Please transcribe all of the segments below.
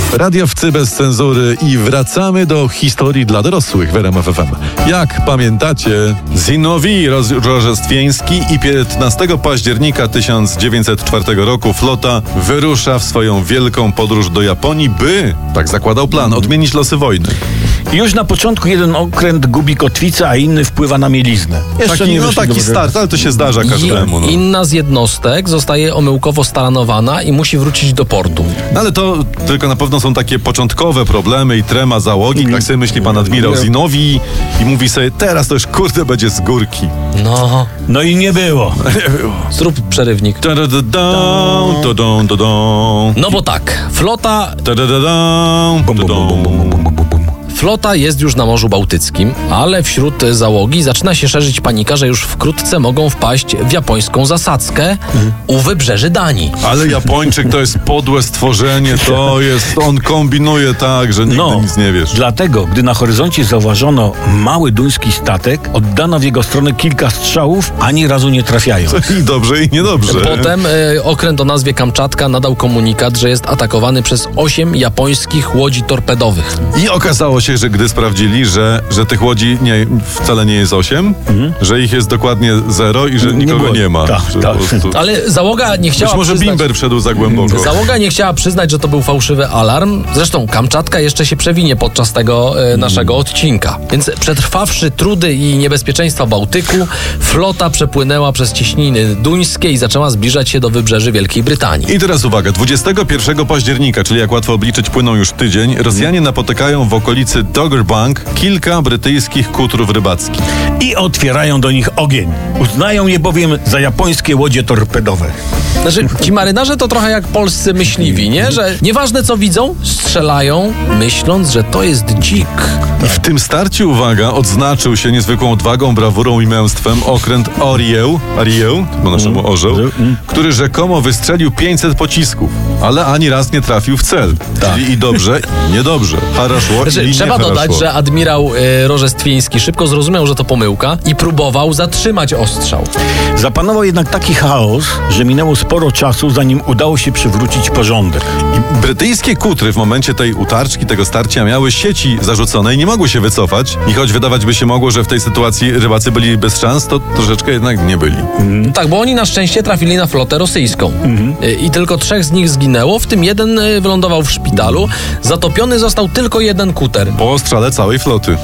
Radiowcy bez cenzury i wracamy do historii dla dorosłych w RMF FM. Jak pamiętacie, Zinowi Rożestwieński i 15 października 1904 roku flota wyrusza w swoją wielką podróż do Japonii, by, tak zakładał plan, odmienić losy wojny. Już na początku jeden okręt gubi kotwicę, a inny wpływa na mieliznę. Taki start, ale to się zdarza każdemu. No. Inna z jednostek zostaje omyłkowo staranowana i musi wrócić do portu. No ale to tylko na pewno są takie początkowe problemy i trema załogi. Tak sobie myśli pan admirał Zinowi i mówi sobie, teraz to już kurde będzie z górki. No i nie było. Zrób przerywnik. No bo tak, Flota jest już na Morzu Bałtyckim, ale wśród załogi zaczyna się szerzyć panika, że już wkrótce mogą wpaść w japońską zasadzkę u wybrzeży Danii. Ale Japończyk to jest podłe stworzenie, on kombinuje tak, że nigdy nic nie wiesz. Dlatego, gdy na horyzoncie zauważono mały duński statek, oddano w jego stronę kilka strzałów, ani razu nie trafiając. I dobrze, i niedobrze. Potem okręt o nazwie Kamczatka nadał komunikat, że jest atakowany przez 8 japońskich łodzi torpedowych. I okazało się, że gdy sprawdzili, że tych łodzi wcale nie jest 8, że ich jest dokładnie 0 i że nikogo nie ma. Tak. Ale załoga nie chciała może Bimber wszedł za głęboko. Załoga nie chciała przyznać, że to był fałszywy alarm. Zresztą Kamczatka jeszcze się przewinie podczas tego naszego odcinka. Więc przetrwawszy trudy i niebezpieczeństwa Bałtyku, flota przepłynęła przez cieśniny duńskie i zaczęła zbliżać się do wybrzeży Wielkiej Brytanii. I teraz uwaga, 21 października, czyli jak łatwo obliczyć, płyną już tydzień, Rosjanie napotykają w okolicy Doggerbank kilka brytyjskich kutrów rybackich. I otwierają do nich ogień. Uznają je bowiem za japońskie łodzie torpedowe. Znaczy, ci marynarze to trochę jak polscy myśliwi, nie? Że nieważne co widzą, strzelają, myśląc, że to jest dzik. I w tym starciu, uwaga, odznaczył się niezwykłą odwagą, brawurą i męstwem okręt Ariel, po naszemu orzeł, który rzekomo wystrzelił 500 pocisków, ale ani raz nie trafił w cel. Czyli i dobrze, i niedobrze. Trzeba dodać, że admirał Rożestwieński szybko zrozumiał, że to pomyłka i próbował zatrzymać ostrzał. Zapanował jednak taki chaos, że minęło sporo czasu, zanim udało się przywrócić porządek. I brytyjskie kutry w momencie tej utarczki, tego starcia miały sieci zarzucone i nie mogły się wycofać. I choć wydawać by się mogło, że w tej sytuacji rybacy byli bez szans, to troszeczkę jednak nie byli. Tak, bo oni na szczęście trafili na flotę rosyjską. I tylko 3 z nich zginęło, w tym jeden wylądował w szpitalu. Zatopiony został tylko jeden kuter. Po ostrzale całej floty.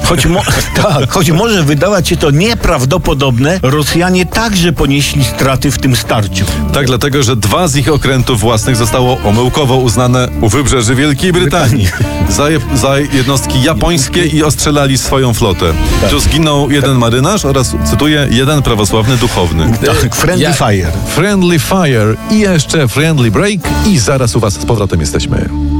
Choć może wydawać się to nieprawdopodobne, Rosjanie także ponieśli straty w tym starciu. Tak, dlatego, że 2 z ich okrętów własnych zostało omyłkowo uznane u wybrzeży Wielkiej Brytanii za jednostki japońskie i ostrzelali swoją flotę. Tu zginął jeden marynarz oraz, cytuję, jeden prawosławny duchowny. Tak, friendly fire. Friendly fire i jeszcze friendly break i zaraz u was z powrotem jesteśmy.